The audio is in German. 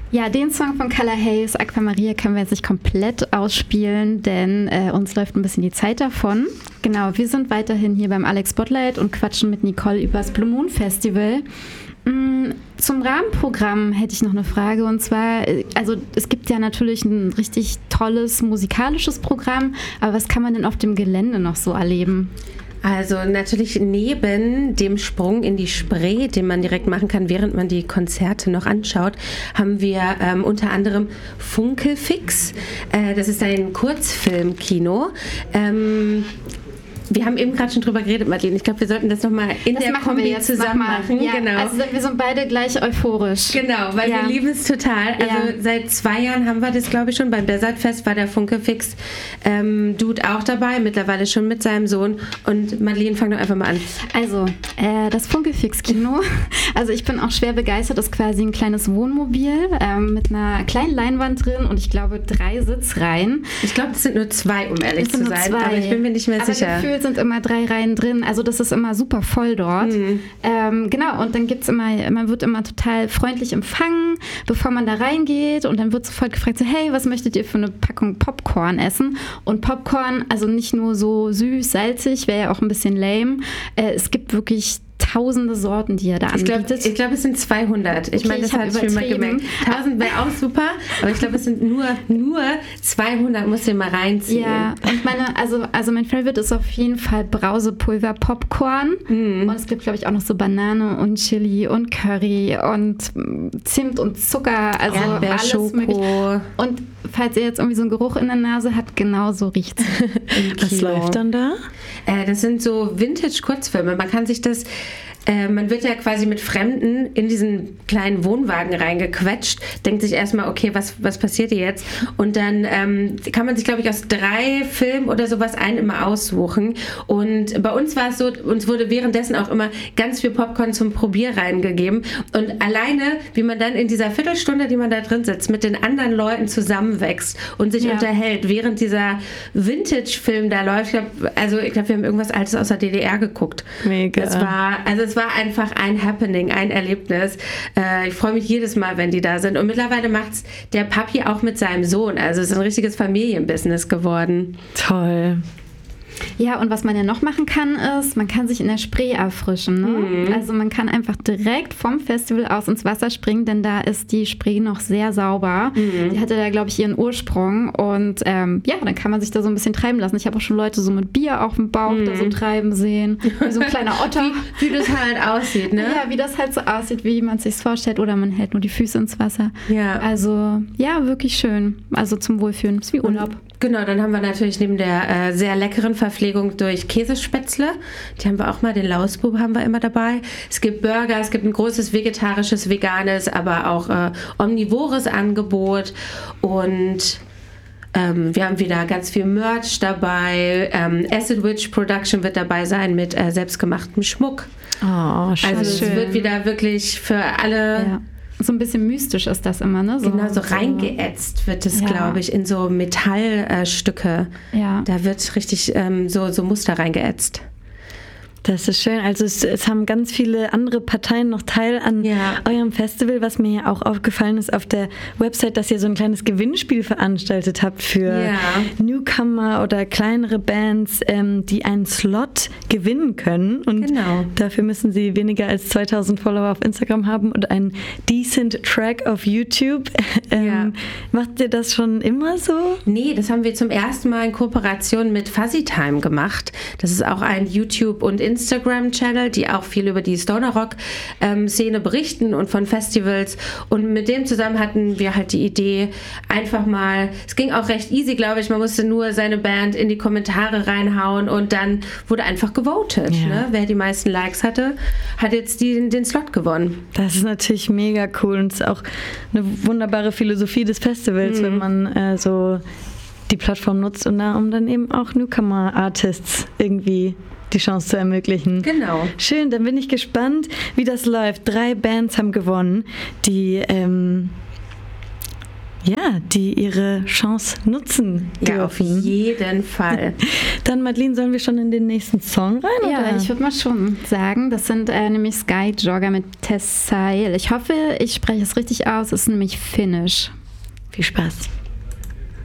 Ja, den Song von Color Haze, Aquamaria, können wir jetzt nicht komplett ausspielen, denn uns läuft ein bisschen die Zeit davon. Genau, wir sind weiterhin hier beim Alex Spotlight und quatschen mit Nicole über das Blue Moon Festival. Zum Rahmenprogramm hätte ich noch eine Frage, und zwar, also es gibt ja natürlich ein richtig tolles musikalisches Programm, aber was kann man denn auf dem Gelände noch so erleben? Also natürlich neben dem Sprung in die Spree, den man direkt machen kann, während man die Konzerte noch anschaut, haben wir unter anderem Funkelfix. Das ist ein Kurzfilmkino. Wir haben eben gerade schon drüber geredet, Madeleine. Ich glaube, wir sollten das nochmal in der Kombi zusammen machen. Ja, genau. Also wir sind beide gleich euphorisch. Genau, weil wir lieben es total. Also seit 2 Jahren haben wir das, glaube ich, schon. Beim Desertfest war der Funkefix Dude auch dabei, mittlerweile schon mit seinem Sohn. Und Madeleine, fang doch einfach mal an. Also, das Funkefix-Kino, also ich bin auch schwer begeistert, das ist quasi ein kleines Wohnmobil mit einer kleinen Leinwand drin und ich glaube 3 Sitzreihen. Ich glaube, es sind nur 2, um ehrlich zu sein, aber ich bin mir nicht mehr sicher. Gefühlt sind immer 3 Reihen drin, also das ist immer super voll dort. Genau, und dann gibt's immer, man wird immer total freundlich empfangen, bevor man da reingeht, und dann wird sofort gefragt, so, hey, was möchtet ihr für eine Packung Popcorn essen? Und Popcorn, also nicht nur so süß, salzig, wäre ja auch ein bisschen lame. Es gibt wirklich tausende Sorten, die er da anbietet. Ich glaube, es sind 200. Ich meine, das hat ich mir mal gemerkt. 1000 wäre auch super, aber ich glaube, es sind nur 200, musst du dir mal reinziehen. Ja, und also mein Favorite ist auf jeden Fall Brausepulver Popcorn. Und es gibt, glaube ich, auch noch so Banane und Chili und Curry und Zimt und Zucker, also alles mögliche. Und falls ihr jetzt irgendwie so einen Geruch in der Nase habt, genau so riecht es. Was läuft dann da? Das sind so Vintage-Kurzfilme. Man kann sich das... Man wird ja quasi mit Fremden in diesen kleinen Wohnwagen reingequetscht, denkt sich erstmal, okay, was passiert hier jetzt? Und dann kann man sich, glaube ich, aus 3 Filmen oder sowas einen immer aussuchen. Und bei uns war es so, uns wurde währenddessen auch immer ganz viel Popcorn zum Probierrein gegeben. Und alleine, wie man dann in dieser Viertelstunde, die man da drin sitzt, mit den anderen Leuten zusammenwächst und sich unterhält, während dieser Vintage-Film da läuft. Ich glaube, wir haben irgendwas Altes aus der DDR geguckt. Mega. Es war einfach ein Happening, ein Erlebnis. Ich freue mich jedes Mal, wenn die da sind. Und mittlerweile macht es der Papi auch mit seinem Sohn. Also es ist ein richtiges Familienbusiness geworden. Toll. Ja, und was man ja noch machen kann, ist, man kann sich in der Spree erfrischen. Ne? Also man kann einfach direkt vom Festival aus ins Wasser springen, denn da ist die Spree noch sehr sauber. Die hatte da, glaube ich, ihren Ursprung. Und dann kann man sich da so ein bisschen treiben lassen. Ich habe auch schon Leute so mit Bier auf dem Bauch da so treiben sehen. Wie so ein kleiner Otter. Wie das halt aussieht, ne? Ja, wie das halt so aussieht, wie man es sich vorstellt. Oder man hält nur die Füße ins Wasser. Ja. Also, ja, wirklich schön. Also zum Wohlfühlen. Ist wie Urlaub. Genau, dann haben wir natürlich neben der sehr leckeren Verpflegung durch Käsespätzle, die haben wir auch mal, den Lausbub haben wir immer dabei. Es gibt Burger, es gibt ein großes vegetarisches, veganes, aber auch omnivores Angebot, und wir haben wieder ganz viel Merch dabei. Acid Witch Production wird dabei sein mit selbstgemachtem Schmuck. Oh, schön. Also es wird wieder wirklich für alle... Ja. So ein bisschen mystisch ist das immer, ne? So, genau, so reingeätzt wird es, glaube ich, in so Metallstücke. Da wird richtig so Muster reingeätzt. Das ist schön. Also es haben ganz viele andere Parteien noch teil an eurem Festival, was mir ja auch aufgefallen ist auf der Website, dass ihr so ein kleines Gewinnspiel veranstaltet habt für Newcomer oder kleinere Bands, die einen Slot gewinnen können. Und dafür müssen sie weniger als 2000 Follower auf Instagram haben und einen decent Track auf YouTube. Macht ihr das schon immer so? Nee, das haben wir zum ersten Mal in Kooperation mit Fuzzy Time gemacht. Das ist auch ein YouTube- und Instagram-Channel, die auch viel über die Stoner-Rock-Szene berichten und von Festivals. Und mit dem zusammen hatten wir halt die Idee, einfach mal, es ging auch recht easy, glaube ich, man musste nur seine Band in die Kommentare reinhauen und dann wurde einfach gewotet. Ne? Wer die meisten Likes hatte, hat jetzt den Slot gewonnen. Das ist natürlich mega cool und ist auch eine wunderbare Philosophie des Festivals, wenn man so die Plattform nutzt, um dann eben auch Newcomer-Artists irgendwie die Chance zu ermöglichen. Genau. Schön, dann bin ich gespannt, wie das läuft. 3 Bands haben gewonnen, die ja, die ihre Chance nutzen dürfen. Ja, auf jeden Fall. Dann, Madeleine, sollen wir schon in den nächsten Song rein? Ja, oder? ich würde mal schon sagen, das sind nämlich Sky Jogger mit Tessail. Ich hoffe, ich spreche es richtig aus. Es ist nämlich Finnisch. Viel Spaß.